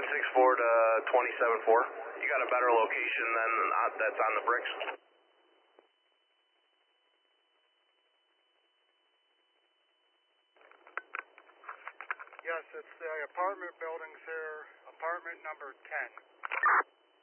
164 to 27-4. You got a better location than that's on the bricks? Yes, it's the apartment buildings here, apartment number 10.